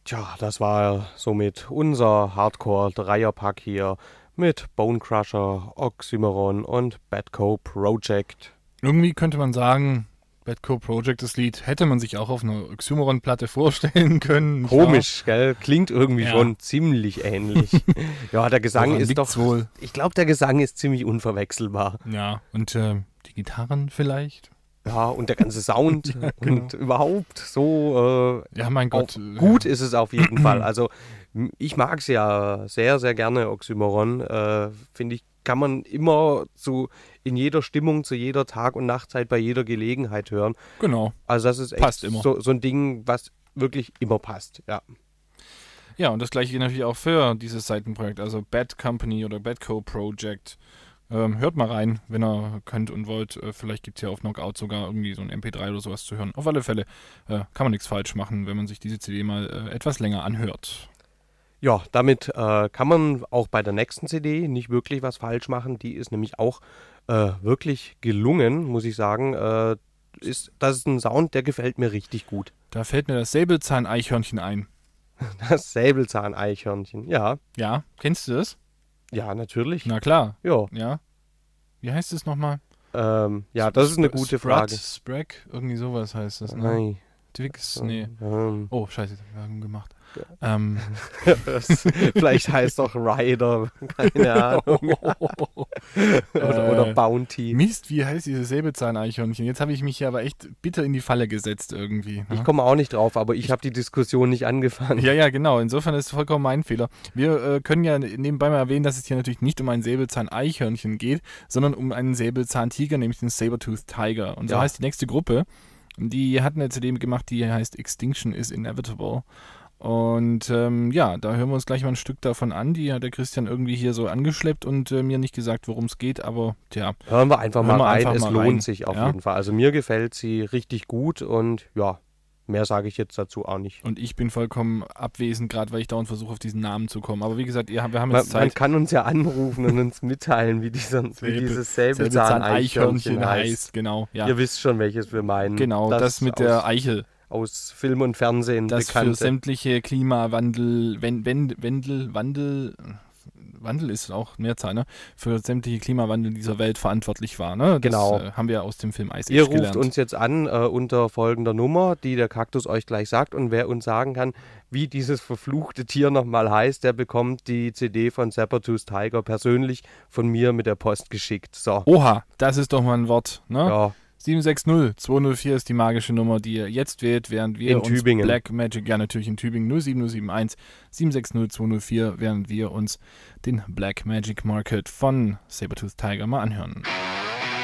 Tja, das war somit unser Hardcore-Dreierpack hier mit Bone Crusher, Oxymoron und Batco Project. Irgendwie könnte man sagen, Batco Project, das Lied, hätte man sich auch auf einer Oxymoron-Platte vorstellen können. Nicht Komisch, gell? Klingt irgendwie Ja. schon ziemlich ähnlich. Ja, der Gesang Woran ist liegt's doch... wohl? Ich glaube, der Gesang ist ziemlich unverwechselbar. wahr? Ja, und die Gitarren vielleicht? Ja, und der ganze Sound Ja, genau. und überhaupt so... Ja, mein Gott. Gut ist es auf jeden Fall. Also ich mag es ja sehr, sehr gerne, Oxymoron. Finde ich, kann man immer in jeder Stimmung, zu jeder Tag- und Nachtzeit, bei jeder Gelegenheit hören. Genau. Also das ist echt Passt immer. so ein Ding, was wirklich immer passt. Ja. Ja, und das gleiche geht natürlich auch für dieses Seitenprojekt, also Bad Company oder Batco Project. Hört mal rein, wenn ihr könnt und wollt. Vielleicht gibt es ja auf Knockout sogar irgendwie so ein MP3 oder sowas zu hören. Auf alle Fälle kann man nichts falsch machen, wenn man sich diese CD mal etwas länger anhört. Ja, damit kann man auch bei der nächsten CD nicht wirklich was falsch machen. Die ist nämlich auch wirklich gelungen, muss ich sagen. Das ist ein Sound, der gefällt mir richtig gut. Da fällt mir das Säbelzahn-Eichhörnchen ein. Das Säbelzahn-Eichhörnchen. Ja, Ja, kennst du das? ja, natürlich. Na klar. Ja, Ja. Wie heißt es nochmal? ja, das ist eine gute Frage. Sprague, irgendwie sowas heißt das, ne? Nein. Twix, nee. Ähm, Oh, scheiße, Werbung gemacht. Vielleicht heißt doch Ryder, keine Ahnung. Oder Bounty. Mist, wie heißt dieses Säbelzahn-Eichhörnchen? Jetzt habe ich mich hier aber echt bitter in die Falle gesetzt irgendwie. Ne? Ich komme auch nicht drauf, aber ich habe die Diskussion nicht angefangen. Ja, genau. Insofern ist es vollkommen mein Fehler. Wir können ja nebenbei mal erwähnen, dass es hier natürlich nicht um ein Säbelzahn-Eichhörnchen geht, sondern um einen Säbelzahntiger, nämlich den Sabertooth Tiger. Und so Ja. heißt die nächste Gruppe. Die hat eine CD gemacht, die heißt Extinction is Inevitable. Und ja, da hören wir uns gleich mal ein Stück davon an. Die hat der Christian irgendwie hier so angeschleppt und mir nicht gesagt, worum es geht, aber tja. Hören wir einfach mal rein, es mal lohnt rein. sich auf Ja? jeden Fall. Also mir gefällt sie richtig gut und ja, mehr sage ich jetzt dazu auch nicht. Und ich bin vollkommen abwesend, gerade weil ich dauernd versuche, auf diesen Namen zu kommen. Aber wie gesagt, wir haben jetzt Man Zeit. kann uns ja anrufen und uns mitteilen, wie dieses Säbelzahn-Eichhörnchen heißt. Genau, ja. Ihr wisst schon, welches wir meinen. Genau, das mit der Eichel. Aus Film und Fernsehen Das für bekannte. sämtliche Klimawandel, Wandel ist auch Mehrzahl, ne? Für sämtliche Klimawandel dieser Welt verantwortlich war, ne? Das Genau. Haben wir aus dem Film Ice Age Ihr ruft gelernt. uns jetzt an unter folgender Nummer, die der Kaktus euch gleich sagt. Und wer uns sagen kann, wie dieses verfluchte Tier nochmal heißt, der bekommt die CD von Sabertooth Tiger persönlich von mir mit der Post geschickt. So, Oha, das ist doch mal ein Wort, ne? ja, 760-204 ist die magische Nummer, die ihr jetzt wählt, während wir In uns Tübingen. Black Magic, ja natürlich in Tübingen, 07071 760-204, während wir uns den Black Magic Market von Sabertooth Tiger mal anhören.